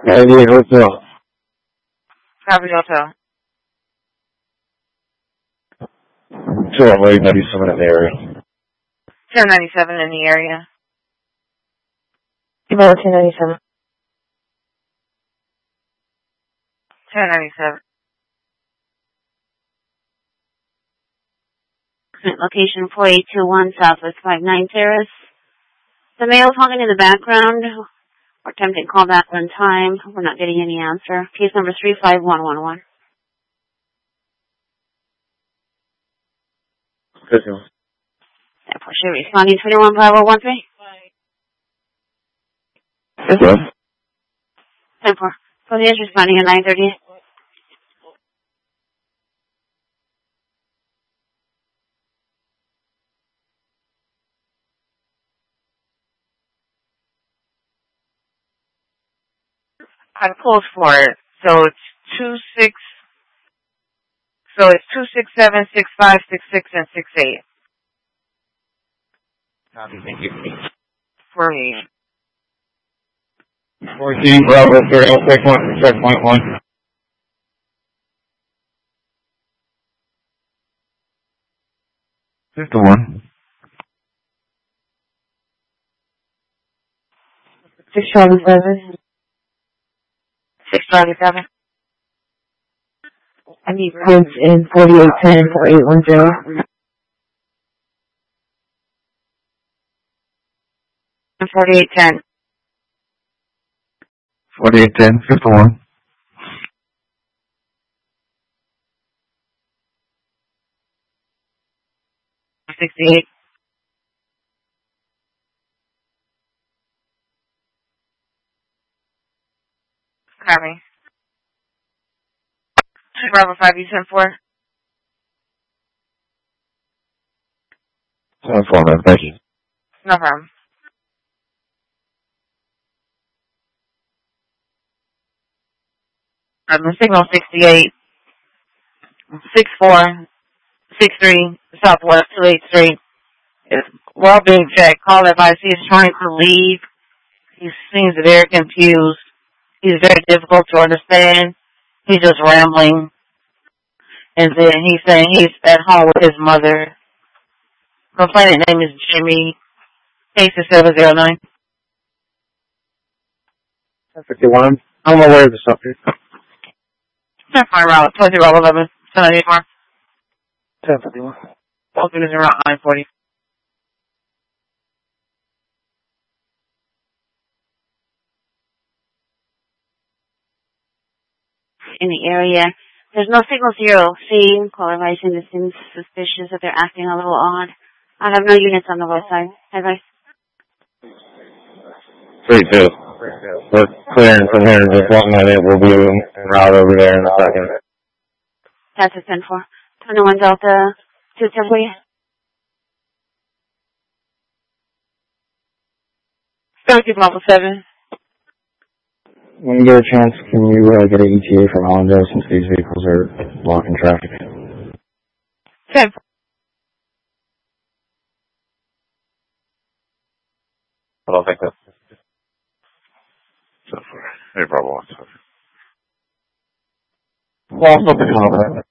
98 Hotel. Copy Hotel. 297 in the area. 1097 in the area. About 1097. 1097. Location 4821 Southwest 59 Terrace. The male talking in the background. We're attempting to call back one time. We're not getting any answer. Case number 35111. Good one. Airport should responding 21 Bravo 13. Good one. Airport. Police responding at 9:30. I pulled for it. So it's 267, 65, 66, and 68. Copy, thank you. For me. 14 Bravo 306.1. Just the one. 627. 627. I need roads in 4810 4810. 4810. 4810, just the one. 68. Copy. 2 Bravo 5, you sent for? 74, man, thank you. No problem. The signal 68, 64, 63, Southwest 28th Street. It's well being checked. Call advice. He's trying to leave. He seems very confused. He's very difficult to understand. He's just rambling. And then he's saying he's at home with his mother. Complainant name is Jimmy. Case is 709. 51. I'm aware of the subject. 10-5 route, 2011, 784. 1051. Open is around 940. In the area. There's no signal 0C. Caller advising this seems suspicious that they're acting a little odd. I have no units on the west side. Advice. 3-2. We're clearing from here, just walking on it. We'll be en route over there in a second. That's a 10-4. 21 Delta 210 for you. Thank you, Level 7. When you get a chance, can you get an ETA from Allendale since these vehicles are blocking traffic? 10. I don't think that's... Hey, Bravo 1. Well, I'm not the comment.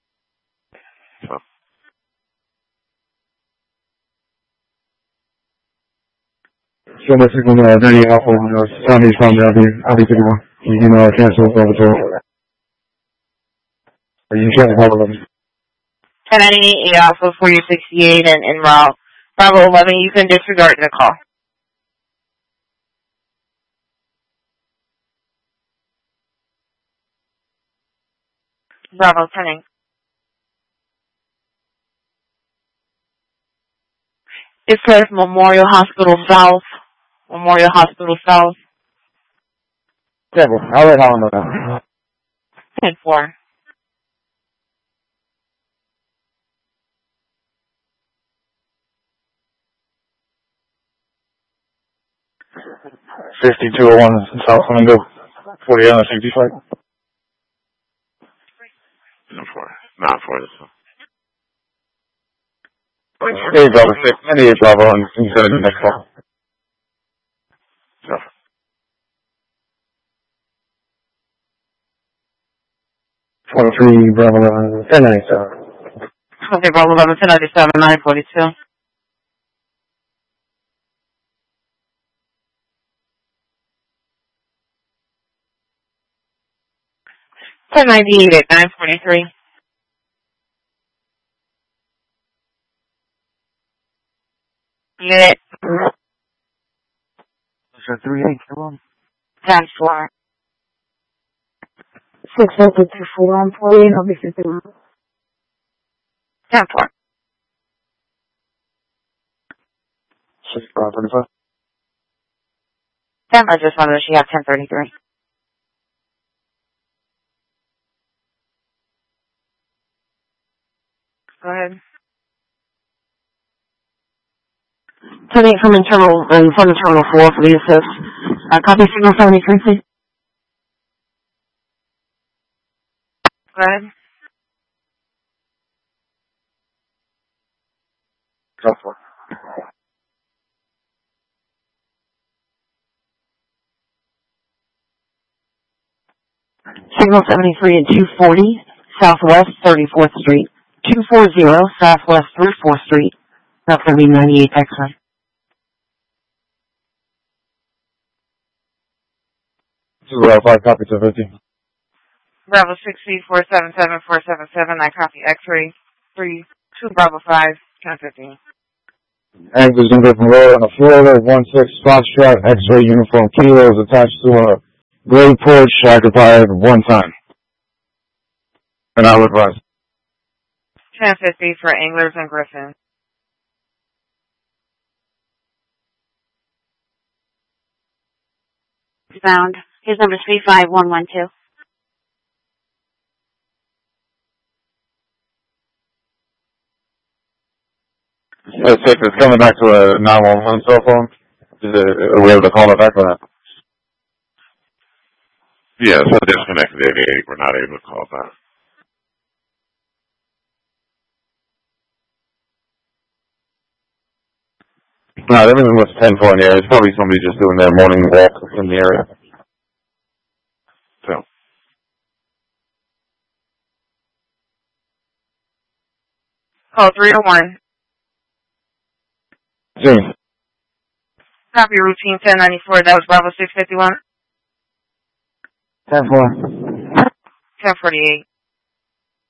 So much is going to be very helpful. Sammy's from the Abbey 51. You know, I can't solve over to it. Or you can't hold them. 1098 Alpha 4068 and route. Bravo 11, you can disregard the call. Bravo 10. It says Memorial Hospital South. Memorial Hospital South. Yeah, well, I'll let Holland know that. 10-4. South Flamingo, 40 on the safety side. Not for this one. Hey, Bravo 6, 98 Bravo, and you said the next call. 23 Bravo 11, 1097. Okay, Bravo 11, 1097, 942. 1098 at 943. Unit. 38, come on. 10-4. 682 on 40, and I'll be 51. 10-4. 6535. 10, I just wanted to she have 1033. Go ahead. 10-8 from internal, from terminal 4 for the assist. Copy signal 73, please. Go ahead. Drop 4. Signal 73 at 240, Southwest 34th Street. 240, Southwest 34th Street. That's going to be 98 X-ray. This is Bravo 5, copy to 50. Bravo 60, 477, 477, I copy X-ray 2 Bravo 5, 1015. Anglers going to go from Florida on a Florida 16 Foxtrot X-ray uniform kilos attached to a gray porch occupied one time. And I would advise. 1050 for Anglers and Griffin. Found. His number is 35112. Let's say if it's coming back to a 911 cell phone, are we able to call it back or not? Yeah, so disconnected at 88. We're not able to call back. No, everything was 10-4 in the area. It's probably somebody just doing their morning walk in the area. So, Call 301. See. Copy routine 1094. That was Bravo 651. 10-4. 1048.